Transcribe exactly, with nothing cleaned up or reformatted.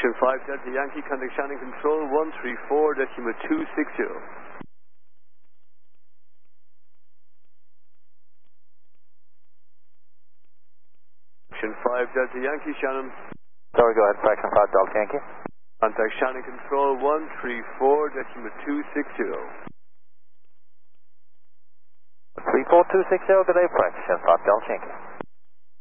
Action five Delta Yankee, contact Shannon Control one three four decimal two six zero. Action five Delta Yankee, Shannon. Sorry, go ahead, fraction five Delta Yankee. Contact Shannon Control one three four decimal two six zero. three four two six zero, good day, fraction five Delta Yankee.